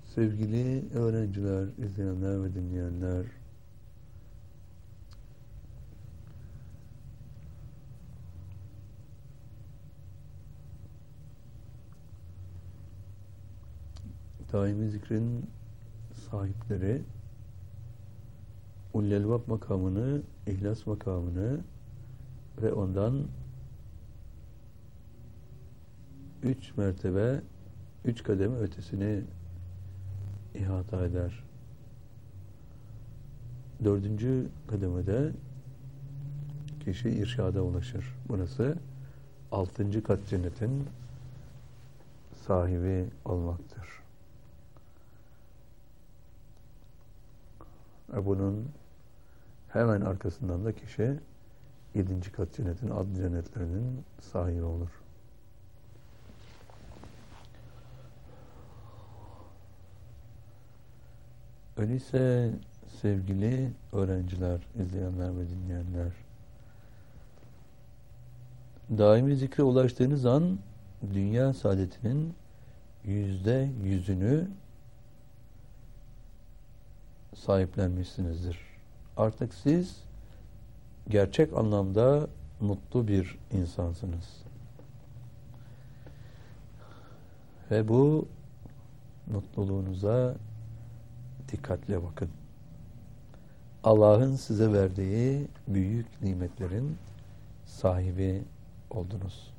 Sevgili öğrenciler, izleyenler ve dinleyenler, daimi zikrin sahipleri Ullelvab makamını, İhlas makamını ve ondan 3 mertebe, 3 kademe ötesini ihata eder. 4. kademede kişi irşada ulaşır. Burası 6. kat cennetin sahibi olmaktır. Bunun hemen arkasından da kişi 7. kat cennetin, ad cennetlerinin sahibi olur. Öyleyse sevgili öğrenciler, izleyenler ve dinleyenler, daimi zikre ulaştığınız an dünya saadetinin %100'ünü sahiplenmişsinizdir. Artık siz gerçek anlamda mutlu bir insansınız. Ve bu mutluluğunuza dikkatle bakın. Allah'ın size verdiği büyük nimetlerin sahibi oldunuz.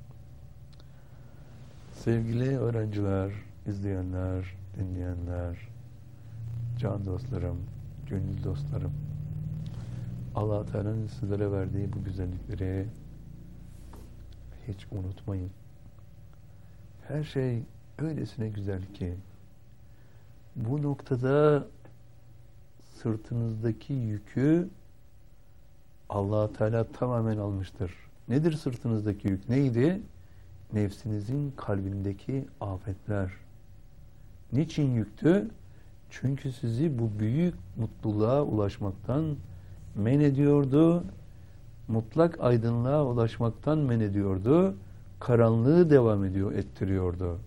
Sevgili öğrenciler, izleyenler, dinleyenler, can dostlarım, gönül dostlarım, Allah Teala'nın sizlere verdiği bu güzellikleri hiç unutmayın. Her şey öylesine güzel ki bu noktada sırtınızdaki yükü Allah Teala tamamen almıştır. Nedir sırtınızdaki yük? Neydi? Nefsinizin kalbindeki afetler. Niçin yüktü? Çünkü sizi bu büyük mutluluğa ulaşmaktan men ediyordu. Mutlak aydınlığa ulaşmaktan men ediyordu. Karanlığı devam ettiriyordu.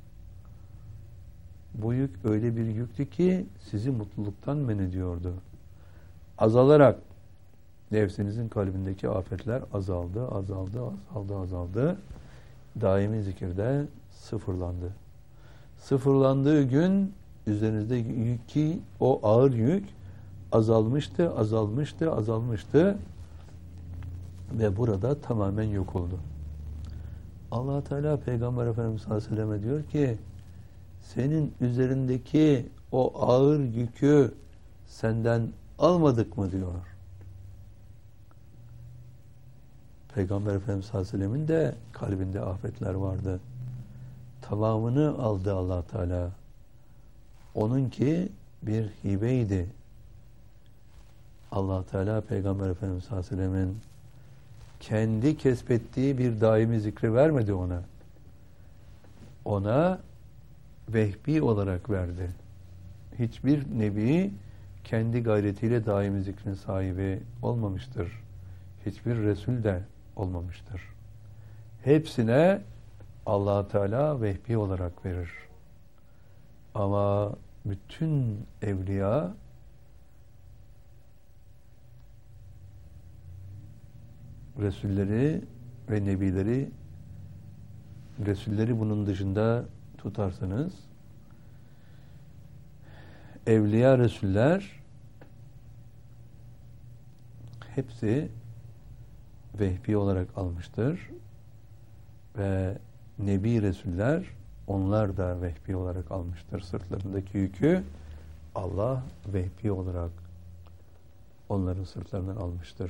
Bu yük öyle bir yüktü ki sizi mutluluktan men ediyordu. Azalarak nefsinizin kalbindeki afetler azaldı. Daimi zikirde sıfırlandı. Sıfırlandığı gün üzerinizdeki o ağır yük azalmıştı ve burada tamamen yok oldu. Allah Teala Peygamber Efendimiz sallallahu aleyhi ve selleme diyor ki senin üzerindeki o ağır yükü senden almadık mı diyor. Peygamber Efendimiz sallallahu aleyhi ve sellemin de kalbinde afetler vardı. Tamamını aldı Allah Teala. Onunki bir hibeydi. Allah Teala Peygamber Efendimiz sallallahu aleyhi ve sellemin kendi kesbettiği bir daimi zikri vermedi ona. Ona vehbi olarak verdi. Hiçbir nebi kendi gayretiyle daimi zikrin sahibi olmamıştır. Hiçbir Resul de olmamıştır. Hepsine Allah Teala vehbi olarak verir. Ama bütün evliya Resulleri ve Nebileri, Resulleri bunun dışında tutarsanız, evliya Resuller hepsi vehbi olarak almıştır ve Nebi Resuller onlar da vehbi olarak almıştır. Sırtlarındaki yükü Allah vehbi olarak onların sırtlarından almıştır.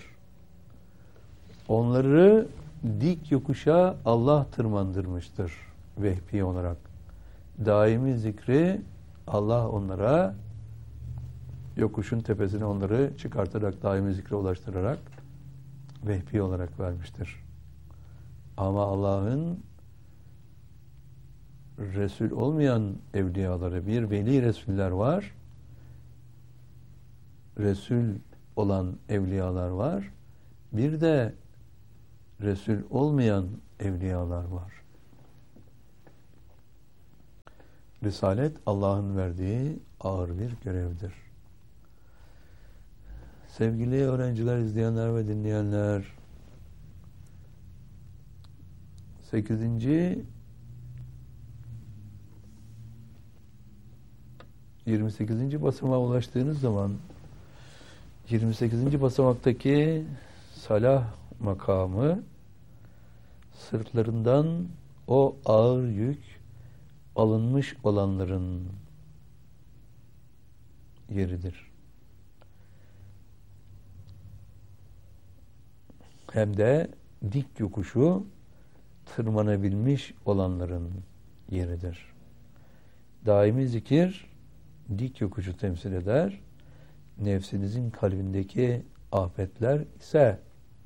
Onları dik yokuşa Allah tırmandırmıştır vehbi olarak. Daimi zikri Allah onlara yokuşun tepesine onları çıkartarak, daimi zikre ulaştırarak vehbi olarak vermiştir. Ama Allah'ın Resul olmayan evliyaları, bir veli Resuller var, Resul olan evliyalar var, bir de Resul olmayan evliyalar var. Risalet Allah'ın verdiği ağır bir görevdir. Sevgili öğrenciler, izleyenler ve dinleyenler, 28. basamağa ulaştığınız zaman 28. basamaktaki salah makamı sırtlarından o ağır yük alınmış olanların yeridir. Hem de dik yokuşu tırmanabilmiş olanların yeridir. Daimi zikir dik yokuşu temsil eder. Nefsinizin kalbindeki afetler ise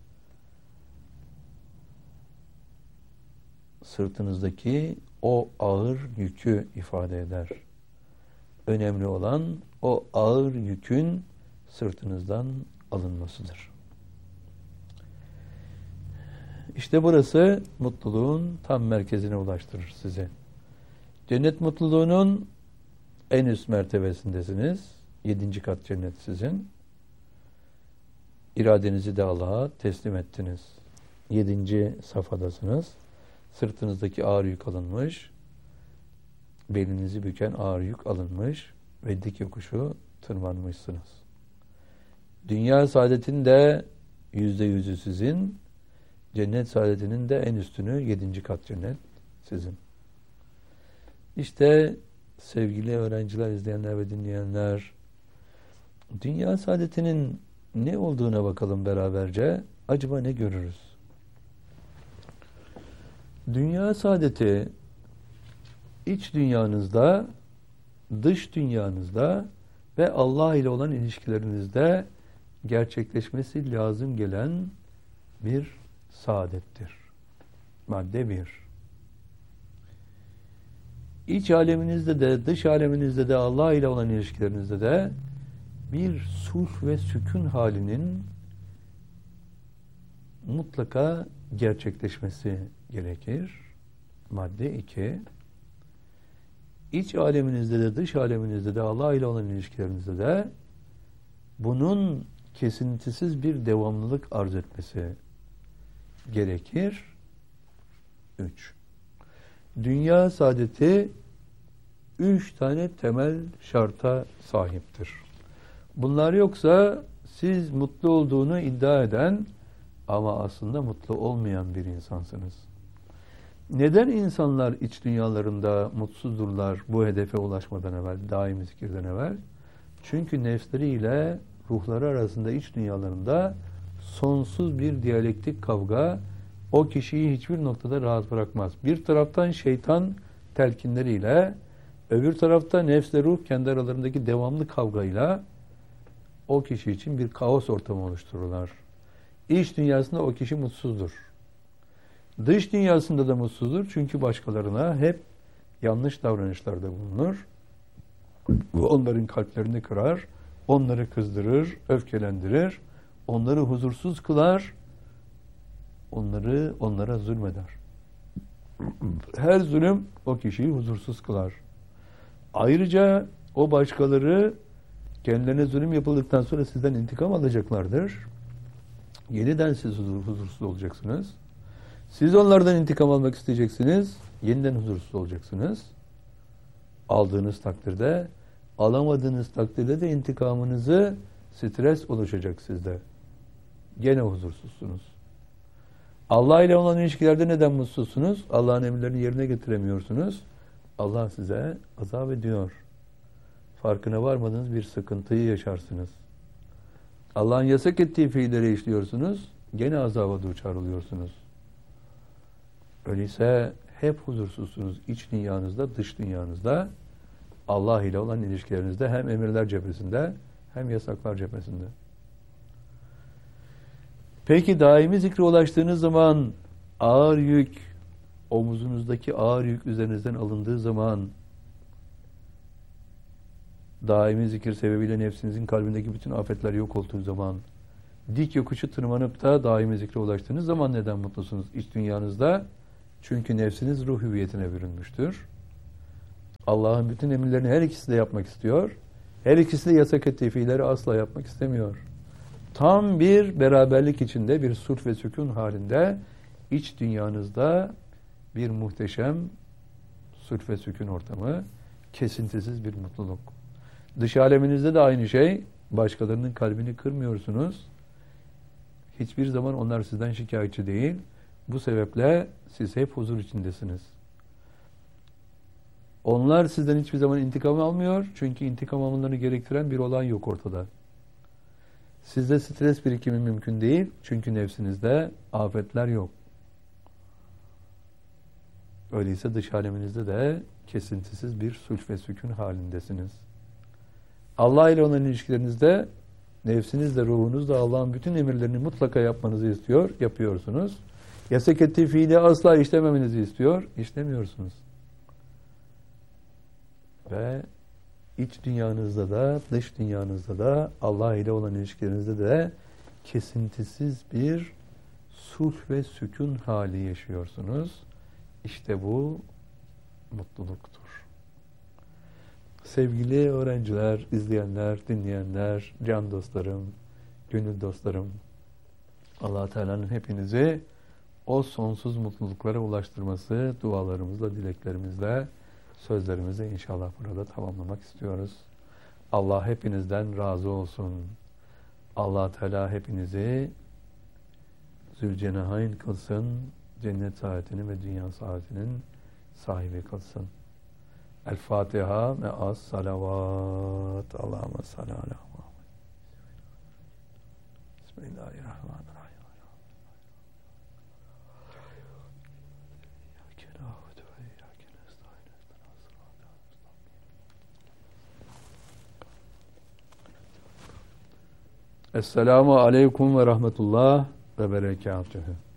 sırtınızdaki o ağır yükü ifade eder. Önemli olan o ağır yükün sırtınızdan alınmasıdır. İşte burası mutluluğun tam merkezine ulaştırır sizi. Cennet mutluluğunun en üst mertebesindesiniz. 7. kat cennet sizin. İradenizi de Allah'a teslim ettiniz. 7. safhadasınız. Sırtınızdaki ağır yük alınmış. Belinizi büken ağır yük alınmış ve dik yokuşu tırmanmışsınız. Dünya saadetinin de %100'ü sizin. Cennet saadetinin de en üstünü 7. kat cennet sizin. İşte sevgili öğrenciler, izleyenler ve dinleyenler, dünya saadetinin ne olduğuna bakalım beraberce. Acaba ne görürüz? Dünya saadeti iç dünyanızda, dış dünyanızda ve Allah ile olan ilişkilerinizde gerçekleşmesi lazım gelen bir saadettir. Madde 1. İç aleminizde de, dış aleminizde de, Allah ile olan ilişkilerinizde de bir sulh ve sükun halinin mutlaka gerçekleşmesi gerekir. Madde 2. İç aleminizde de, dış aleminizde de, Allah ile olan ilişkilerinizde de bunun kesintisiz bir devamlılık arz etmesi gerekir. 3. Dünya saadeti 3 tane temel şarta sahiptir. Bunlar yoksa siz mutlu olduğunu iddia eden ama aslında mutlu olmayan bir insansınız. Neden insanlar iç dünyalarında mutsuzdurlar bu hedefe ulaşmadan evvel, daimi zikirden evvel? Çünkü nefsleriyle ruhları arasında, iç dünyalarında sonsuz bir diyalektik kavga o kişiyi hiçbir noktada rahat bırakmaz. Bir taraftan şeytan telkinleriyle, öbür tarafta nefsle ruh kendi aralarındaki devamlı kavgayla o kişi için bir kaos ortamı oluştururlar. İç dünyasında o kişi mutsuzdur. Dış dünyasında da mutsuzdur. Çünkü başkalarına hep yanlış davranışlarda bulunur. Onların kalplerini kırar, onları kızdırır, öfkelendirir, onları huzursuz kılar, onlara zulmeder. Her zulüm o kişiyi huzursuz kılar. Ayrıca o başkaları kendilerine zulüm yapıldıktan sonra sizden intikam alacaklardır. Yeniden siz huzursuz olacaksınız. Siz onlardan intikam almak isteyeceksiniz. Yeniden huzursuz olacaksınız. Aldığınız takdirde, alamadığınız takdirde de intikamınızı stres oluşacak sizde. Gene huzursuzsunuz. Allah ile olan ilişkilerde neden mutsuzsunuz? Allah'ın emirlerini yerine getiremiyorsunuz. Allah size azap ediyor. Farkına varmadığınız bir sıkıntıyı yaşarsınız. Allah'ın yasak ettiği fiilleri işliyorsunuz. Gene azaba duçar oluyorsunuz. Öyleyse hep huzursuzsunuz. İç dünyanızda, dış dünyanızda, Allah ile olan ilişkilerinizde, hem emirler cephesinde hem yasaklar cephesinde. Peki daimi zikre ulaştığınız zaman ağır yük, omuzunuzdaki ağır yük üzerinizden alındığı zaman, daimi zikir sebebiyle nefsinizin kalbindeki bütün afetler yok olduğu zaman, dik yokuşu tırmanıp da daimi zikre ulaştığınız zaman neden mutlusunuz iç dünyanızda? Çünkü nefsiniz ruh hüviyetine bürünmüştür. Allah'ın bütün emirlerini her ikisi de yapmak istiyor. Her ikisi de yasak ettiği fiilleri asla yapmak istemiyor. Tam bir beraberlik içinde, bir sulh ve sükun halinde iç dünyanızda bir muhteşem sulh ve sükun ortamı, kesintisiz bir mutluluk. Dış aleminizde de aynı şey. Başkalarının kalbini kırmıyorsunuz. Hiçbir zaman onlar sizden şikayetçi değil. Bu sebeple siz hep huzur içindesiniz. Onlar sizden hiçbir zaman intikam almıyor. Çünkü intikam almalarını gerektiren bir olay yok ortada. Sizde stres birikimi mümkün değil. Çünkü nefsinizde afetler yok. Öyleyse dış aleminizde de kesintisiz bir sulh ve sükun halindesiniz. Allah ile olan ilişkilerinizde nefsinizle, ruhunuzla Allah'ın bütün emirlerini mutlaka yapmanızı istiyor, yapıyorsunuz. Yasak ettiği fiili asla işlememenizi istiyor, işlemiyorsunuz. Ve iç dünyanızda da, dış dünyanızda da, Allah ile olan ilişkilerinizde de kesintisiz bir sulh ve sükun hali yaşıyorsunuz. İşte bu mutluluktur. Sevgili öğrenciler, izleyenler, dinleyenler, can dostlarım, gönül dostlarım, Allah-u Teala'nın hepinizi o sonsuz mutluluklara ulaştırması dualarımızla, dileklerimizle, sözlerimizi inşallah burada tamamlamak istiyoruz. Allah hepinizden razı olsun. Allah-u Teala hepinizi Zülcenahayn kılsın, cennet saadetinin ve dünya saadetinin sahibi kılsın. El Fatiha ve az salavat. Allahümme salli ala Muhammed. Bismillahirrahmanirrahim. Esselamu aleyküm ve rahmetullah ve berekatuhu.